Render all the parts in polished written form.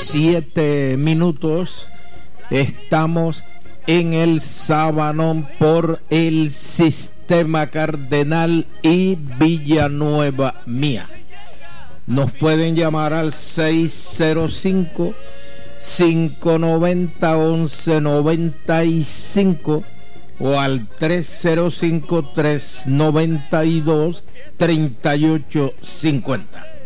7 minutos. Estamos en el Sabanón por el Sistema Cardenal y Villanueva Mía. Nos pueden llamar al 605-590-1195 o al 305-392-3850.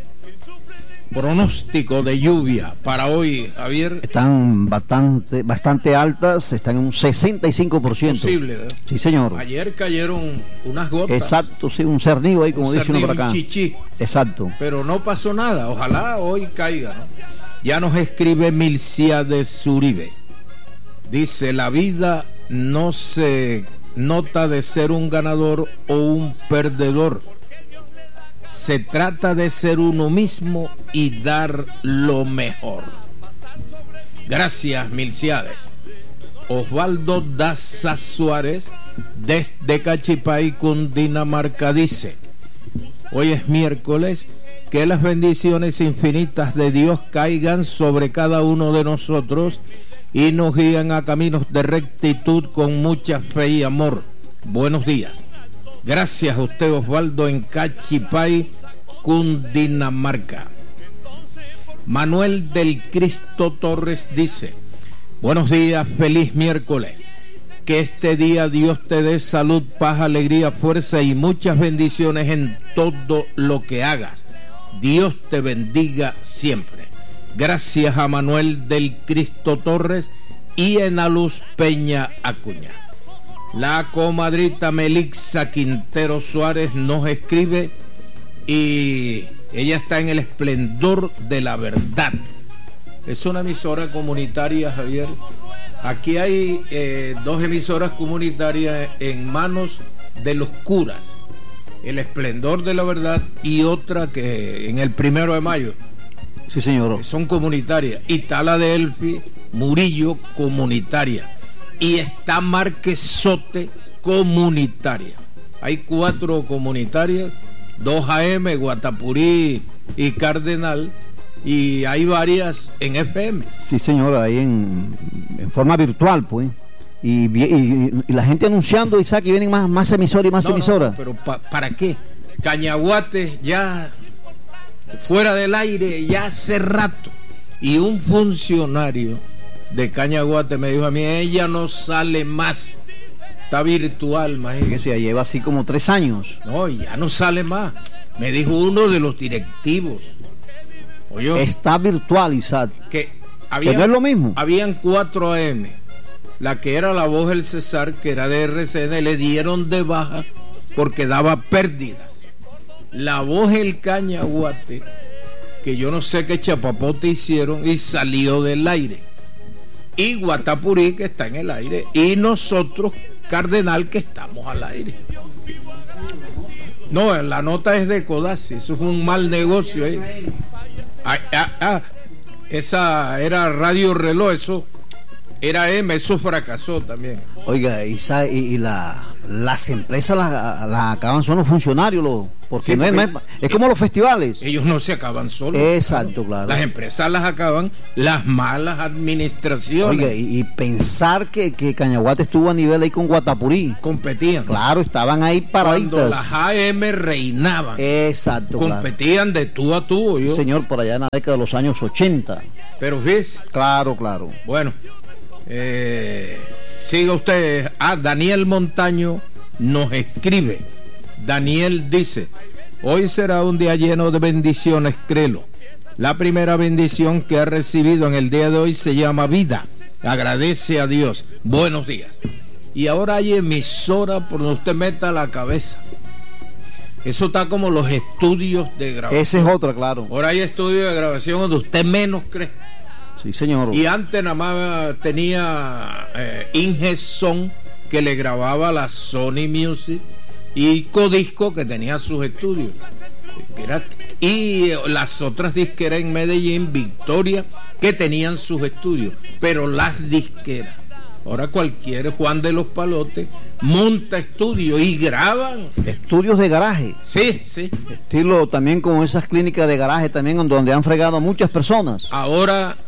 Pronóstico de lluvia para hoy, Javier. Están bastante altas, están en un 65%. Posible, ¿verdad? Sí, señor. Ayer cayeron unas gotas. Exacto, sí, un cernido ahí, como dice uno por acá. Chichi. Exacto. Pero no pasó nada, ojalá hoy caiga, ¿no? Ya nos escribe Milciades Uribe. Dice, la vida no se nota de ser un ganador o un perdedor. Se trata de ser uno mismo y dar lo mejor. Gracias, Milciades. Osvaldo Daza Suárez, desde Cachipay, Cundinamarca, dice: hoy es miércoles, que las bendiciones infinitas de Dios caigan sobre cada uno de nosotros y nos guían a caminos de rectitud con mucha fe y amor. Buenos días. Gracias a usted, Osvaldo, en Cachipay, Cundinamarca. Manuel del Cristo Torres dice: buenos días, feliz miércoles. Que este día Dios te dé salud, paz, alegría, fuerza y muchas bendiciones en todo lo que hagas. Dios te bendiga siempre. Gracias a Manuel del Cristo Torres y Enaluz Peña Acuña. La comadrita Melixa Quintero Suárez nos escribe y ella está en el esplendor de la verdad. Es una emisora comunitaria, Javier. Aquí hay 2 emisoras comunitarias en manos de los curas. El esplendor de la verdad y otra que en el 1 de mayo. Sí, señor. Son comunitarias. Y está la de Elfi Murillo, comunitaria. Y está Marquesote, comunitaria. Hay 4 comunitarias, 2 AM, Guatapurí y Cardenal, y hay varias en FM. Sí, señor, ahí en forma virtual, pues. Y la gente anunciando, Isaac, que vienen más emisoras y más emisoras. No, pero ¿para qué? Cañaguate ya fuera del aire ya hace rato. Y un funcionario de Cañaguate me dijo a mí, ella no sale más, está virtual, imagínate. Que se lleva así como 3 años. No, ya no sale más, me dijo uno de los directivos. Oye, está virtual, Isaac, que no es lo mismo. Habían 4 AM, la que era la voz del Cesar, que era de RCN, le dieron de baja porque daba pérdidas. La voz del Cañaguate, que yo no sé qué chapapote hicieron, y salió del aire. Y Guatapurí, que está en el aire, y nosotros, Cardenal, que estamos al aire. No, la nota es de Codazzi, eso fue un mal negocio ahí. Esa era Radio Reloj, eso era M, eso fracasó también. Oiga, y las empresas las acaban, son los funcionarios, porque sí, es como los festivales. Ellos no se acaban solos. Exacto, claro. Las empresas las acaban las malas administraciones. Oiga, y pensar que Cañaguate estuvo a nivel ahí con Guatapurí. Competían. Claro, estaban ahí paraditas. Cuando las AM reinaban. Exacto, competían de tú a tú. Sí, señor, por allá en la década de los años 80. Pero ¿ves? Claro. Bueno, siga usted. Daniel Montaño nos escribe. Daniel dice: hoy será un día lleno de bendiciones, créelo. La primera bendición que ha recibido en el día de hoy se llama vida. Agradece a Dios. Buenos días. Y ahora hay emisora por donde usted meta la cabeza. Eso está como los estudios de grabación. Esa es otra, claro. Ahora hay estudios de grabación donde usted menos cree. Sí, señor. Y antes nada más tenía Ingeson, que le grababa la Sony Music, y Codisco, que tenía sus estudios. Y las otras disqueras en Medellín, Victoria, que tenían sus estudios. Pero las disqueras, ahora cualquier Juan de los Palotes monta estudios y graban. Estudios de garaje. Sí. Estilo también como esas clínicas de garaje también donde han fregado a muchas personas. Ahora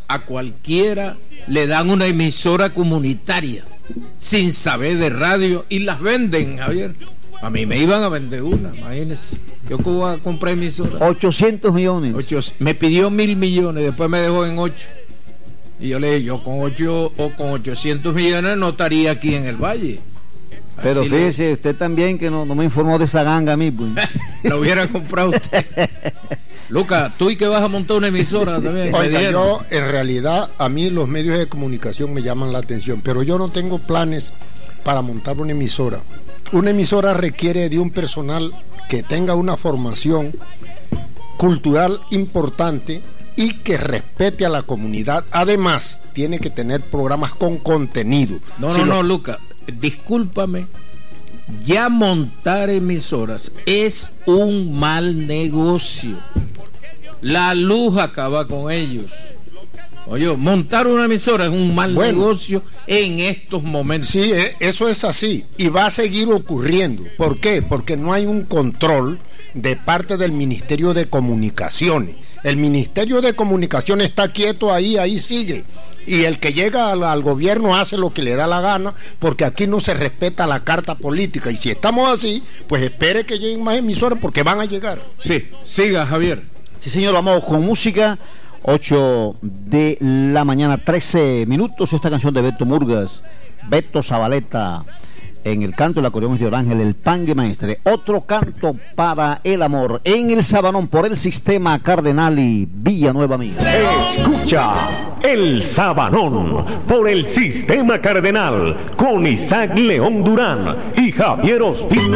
a cualquiera le dan una emisora comunitaria sin saber de radio y las venden, Javier. A mí me iban a vender una, imagínense. Yo voy a comprar emisora. 800 millones. Me pidió 1.000 millones, después me dejó en 8. Y yo le dije, yo con 8 o con 800 millones no estaría aquí en el Valle. Pero así fíjese, usted también que no me informó de esa ganga a mí, pues. Lo hubiera comprado usted. Lucas, tú y que vas a montar una emisora también. Oiga, yo en realidad a mí los medios de comunicación me llaman la atención, pero yo no tengo planes para montar una emisora. Una emisora requiere de un personal que tenga una formación cultural importante y que respete a la comunidad. Además, tiene que tener programas con contenido. No, Lucas, discúlpame. Ya montar emisoras es un mal negocio. La luz acaba con ellos. Oye, montar una emisora es un mal negocio en estos momentos. Sí, eso es así y va a seguir ocurriendo. ¿Por qué? Porque no hay un control de parte del Ministerio de Comunicaciones. El Ministerio de Comunicaciones está quieto ahí sigue. Y el que llega al gobierno hace lo que le da la gana, porque aquí no se respeta la carta política. Y si estamos así, pues espere que lleguen más emisoras, porque van a llegar. Sí, siga, Javier. Sí, señor, vamos con música. 8 de la mañana, 13 minutos. Esta canción de Beto Murgas, Beto Zabaleta, en el canto del acordeón de Orángel, el Pangue Maestre. Otro canto para el amor en el Sabanón por el Sistema Cardenal y Villanueva Amiga. Escucha el Sabanón por el Sistema Cardenal con Isaac León Durán y Javier Ospino.